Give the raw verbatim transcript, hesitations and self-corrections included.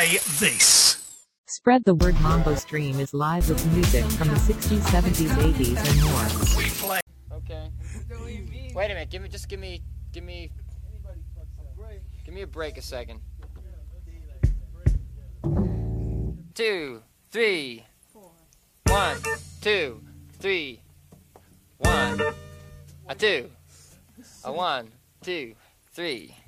play this. Spread the word. Mambo Stream is live with music from the sixties, seventies, eighties, and more. We play. Okay. Wait a minute. Give me, just give me, give me, give me a break a second. Two, three, one, two, three, one, a two, a one, two, three.